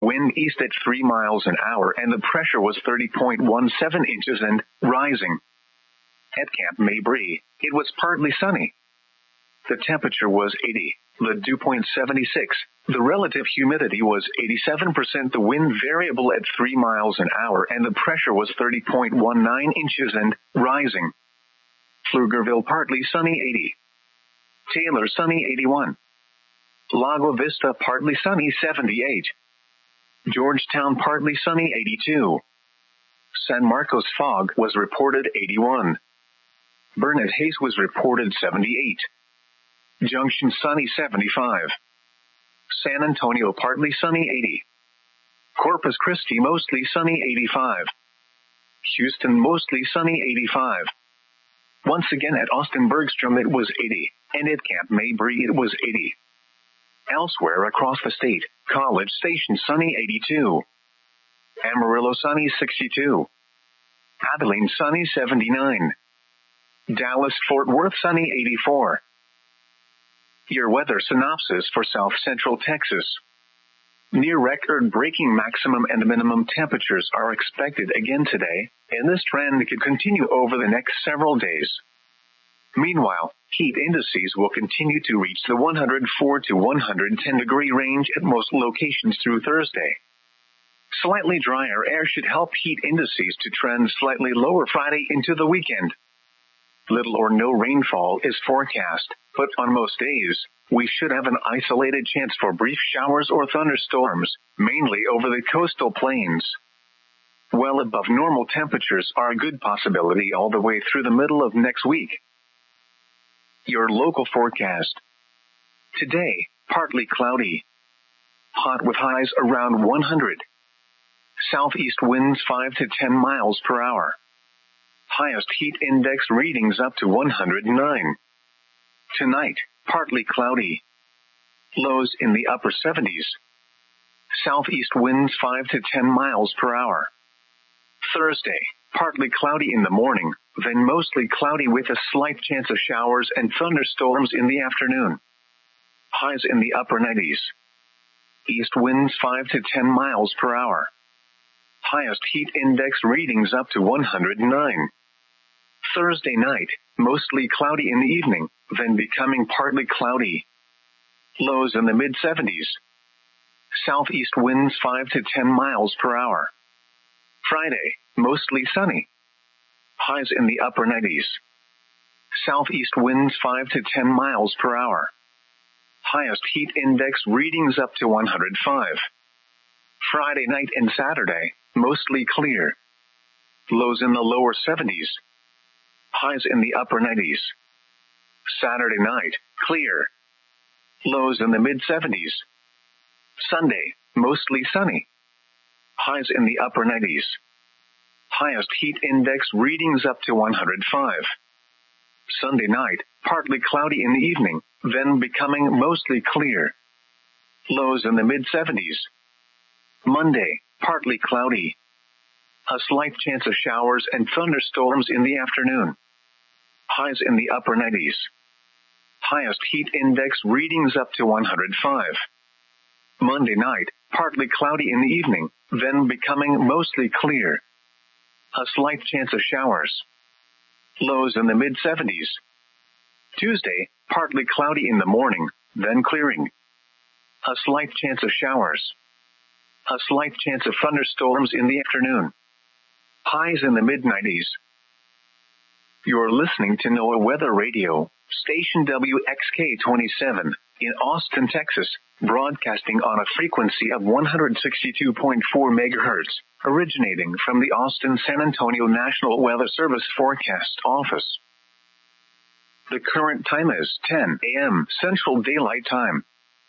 Wind east at 3 miles an hour and the pressure was 30.17 inches and rising. At Camp Mabry, it was partly sunny. The temperature was 80, the dew point 76. The relative humidity was 87%. The wind variable at 3 miles an hour and the pressure was 30.19 inches and rising. Pflugerville partly sunny 80. Taylor sunny 81. Lago Vista partly sunny 78. Georgetown partly sunny 82. San Marcos fog was reported 81. Burnett haze was reported 78. Junction sunny 75. San Antonio partly sunny 80. Corpus Christi mostly sunny 85. Houston mostly sunny 85. Once again at Austin Bergstrom it was 80, and at Camp Mabry it was 80. Elsewhere across the state, College Station sunny 82. Amarillo sunny 62. Abilene sunny 79. Dallas Fort Worth sunny 84. Your weather synopsis for South Central Texas. Near record-breaking maximum and minimum temperatures are expected again today, and this trend could continue over the next several days. Meanwhile, heat indices will continue to reach the 104 to 110 degree range at most locations through Thursday. Slightly drier air should help heat indices to trend slightly lower Friday into the weekend. Little or no rainfall is forecast, but on most days, we should have an isolated chance for brief showers or thunderstorms, mainly over the coastal plains. Well above normal temperatures are a good possibility all the way through the middle of next week. Your local forecast. Today, partly cloudy. Hot with highs around 100. Southeast winds 5 to 10 miles per hour. Highest heat index readings up to 109. Tonight, partly cloudy. Lows in the upper 70s. Southeast winds 5 to 10 miles per hour. Thursday, partly cloudy in the morning, then mostly cloudy with a slight chance of showers and thunderstorms in the afternoon. Highs in the upper 90s. East winds 5 to 10 miles per hour. Highest heat index readings up to 109. Thursday night, mostly cloudy in the evening, then becoming partly cloudy. Lows in the mid-70s. Southeast winds 5 to 10 miles per hour. Friday, mostly sunny. Highs in the upper 90s. Southeast winds 5 to 10 miles per hour. Highest heat index readings up to 105. Friday night and Saturday, mostly clear. Lows in the lower 70s. Highs in the upper 90s. Saturday night, clear. Lows in the mid-70s. Sunday, mostly sunny. Highs in the upper 90s. Highest heat index readings up to 105. Sunday night, partly cloudy in the evening, then becoming mostly clear. Lows in the mid-70s. Monday, partly cloudy. A slight chance of showers and thunderstorms in the afternoon. Highs in the upper 90s. Highest heat index readings up to 105. Monday night, partly cloudy in the evening, then becoming mostly clear. A slight chance of showers. Lows in the mid-70s. Tuesday, partly cloudy in the morning, then clearing. A slight chance of showers. A slight chance of thunderstorms in the afternoon. Highs in the mid-90s. You're listening to NOAA Weather Radio, station WXK-27, in Austin, Texas, broadcasting on a frequency of 162.4 MHz, originating from the Austin-San Antonio National Weather Service Forecast Office. The current time is 10 a.m. Central Daylight Time.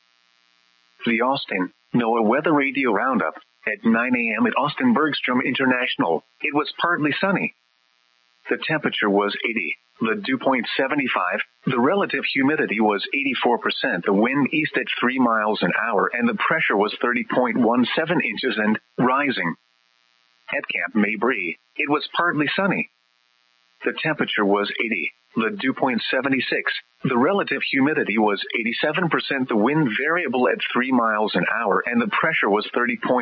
The Austin NOAA Weather Radio Roundup. At 9 a.m. at Austin Bergstrom International, it was partly sunny. The temperature was 80, the dew point 75, the relative humidity was 84%, the wind east at 3 miles an hour, and the pressure was 30.17 inches and rising. At Camp Mabry, it was partly sunny. The temperature was 80, the dew point 76, the relative humidity was 87%, the wind variable at 3 miles an hour, and the pressure was 30.